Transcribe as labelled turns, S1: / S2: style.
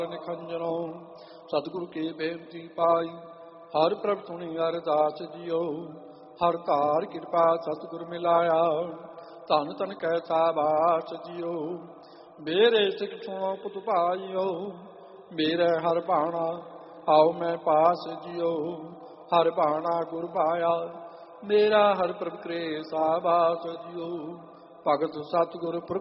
S1: ਨਿਖੰਜਨੋ ਸਤਿਗੁਰੂ ਕੀ ਬੇਨਤੀ ਪਾਈ। ਹਰ ਪ੍ਰਭ ਸੁਣੀ ਅਰਦਾਸ ਜਿਉ, ਹਰ ਧਾਰ ਕਿਰਪਾ ਸਤਿਗੁਰ ਮਿਲਾਇਆ। ਧਨ ਧਨ ਕੈ ਸਾਬਾਸ ਜਿਉ, ਮੇਰੇ ਸਿੱਖ ਸੁਣੋ ਪੁੱਤ ਭਾਈਓ। ਮੇਰੇ ਹਰ ਬਾਣਾ ਆਓ ਮੈਂ ਪਾਸ ਜਿਉ, ਹਰ ਬਾਣਾ ਗੁਰ ਪਾਇਆ। ਮੇਰਾ ਹਰ ਪ੍ਰਭ ਕਰੇ ਸਾਬਾਸ ਜਿਉ। ਭਗਤ ਸਤਿਗੁਰ